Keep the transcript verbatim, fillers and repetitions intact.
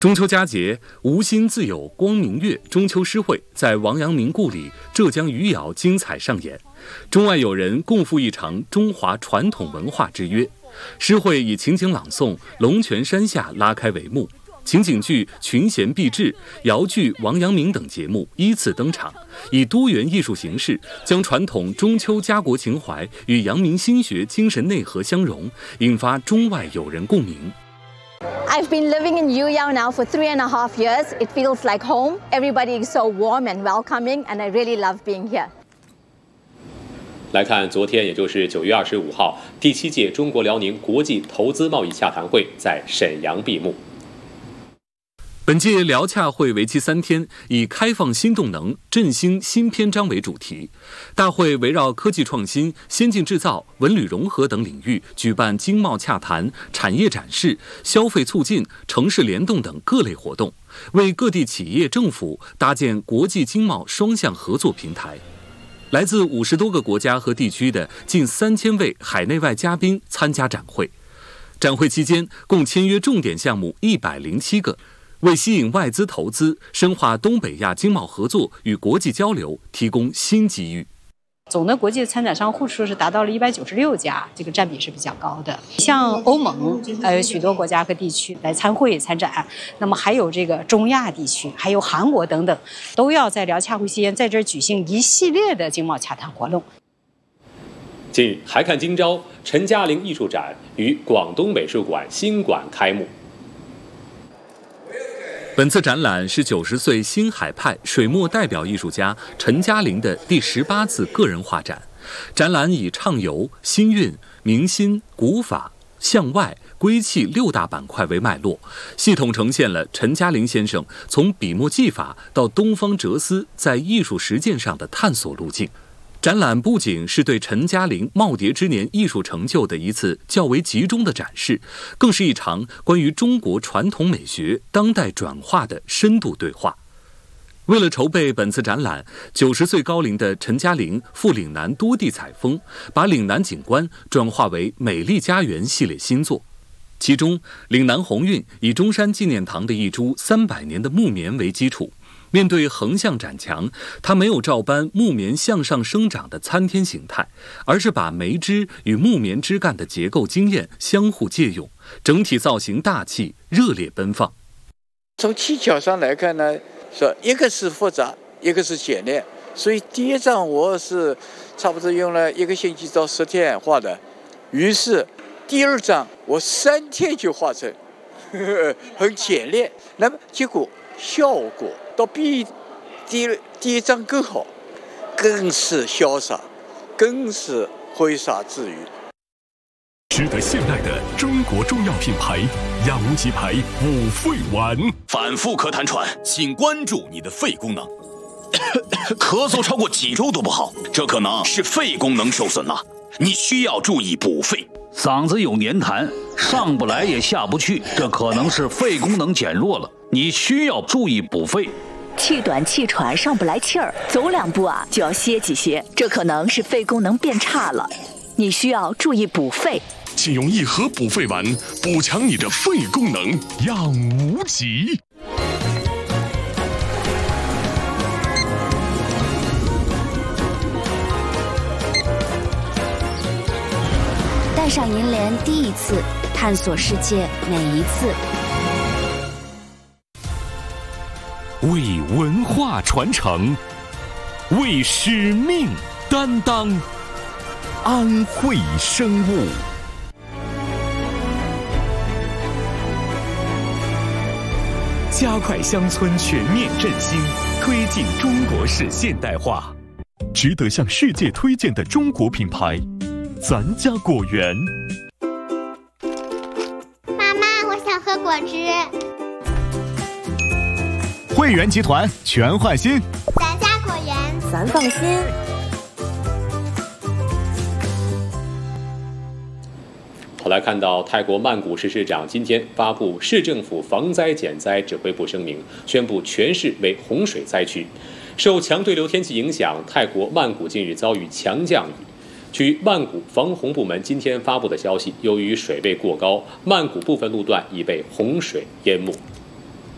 中秋佳节，无心自有光明月中秋诗会在王阳明故里浙江余姚精彩上演，中外友人共赴一场中华传统文化之约。诗会以情景朗诵《龙泉山下》拉开帷幕，情景剧《群贤毕至》、瑶剧《王阳明》等节目依次登场，以多元艺术形式将传统中秋家国情怀与阳明心学精神内核相融，引发中外友人共鸣。 I've been living in Yuyao now for three and a half years. It feels like home. Everybody is so warm and welcoming, and I really love being here. 来看昨天，也就是九月二十五号，第七届中国辽宁国际投资贸易洽谈会在沈阳闭幕。 本届辽洽会为期三天，以开放新动能、振兴新篇章为主题。大会围绕科技创新、先进制造、文旅融合等领域举办经贸洽谈、产业展示、消费促进、城市联动等各类活动，为各地企业政府搭建国际经贸双向合作平台。来自五十多个国家和地区的近三千位海内外嘉宾参加展会。展会期间，共签约重点项目一百零七个。为吸引外资投资，深化东北亚经贸合作与国际交流提供新机遇。 总的国际参展商户数是达到了一百九十六家，这个占比是比较高的。像欧盟，呃，有许多国家和地区来参会参展，那么还有这个中亚地区，还有韩国等等，都要在辽洽会期间在这儿举行一系列的经贸洽谈活动。 近日，还看今朝陈嘉玲艺术展于广东美术馆新馆开幕。 本次展览是九十岁新海派水墨代表艺术家陈嘉玲的第十八次个人画展。展览以畅游、新韵、明心、古法、向外、归气六大板块为脉络，系统呈现了陈嘉玲先生从笔墨技法到东方哲思在艺术实践上的探索路径。展览不仅是对陈嘉玲耄耋之年艺术成就的一次较为集中的展示，更是一场关于中国传统美学当代转化的深度对话。为了筹备本次展览，九十岁高龄的陈嘉玲赴岭南多地采风，把岭南景观转化为美丽家园系列新作。其中，岭南鸿运以中山纪念堂的一株三百年的木棉为基础。面对横向展墙，它没有照搬木棉向上生长的参天形态，而是把梅枝与木棉枝干的结构经验相互借用，整体造型大气、热烈奔放。 从技巧上来看呢，说一个是复杂，一个是简练，所以第一张我是差不多用了一个星期到十天画的，于是第二张我三天就画成，呵呵很简练。那么结果效果倒比第第一张更好，更是潇洒，更是挥洒自如。 值得信赖的中国中药品牌养无极牌五肺丸， 反复咳痰喘，请关注你的肺功能。咳嗽超过几周都不好，这可能是肺功能受损了，你需要注意补肺。 嗓子有黏痰，上不来也下不去，这可能是肺功能减弱了，你需要注意补肺。 气短气喘，上不来气儿，走两步啊就要歇几歇，这可能是肺功能变差了，你需要注意补肺。 请用一盒补肺丸补强你的肺功能，养无极。 带上银联第一次，探索世界每一次。 为文化传承，为使命担当，安慧生物。加快乡村全面振兴，推进中国式现代化。值得向世界推荐的中国品牌，咱家果园。 妈妈，我想喝果汁。 汇源集团全换新， 咱家果园， 咱放心。 好，来看到泰国曼谷市市长今天发布市政府防灾减灾指挥部声明，宣布全市为洪水灾区。受强对流天气影响，泰国曼谷近日遭遇强降雨。据曼谷防洪部门今天发布的消息，由于水位过高，曼谷部分路段已被洪水淹没。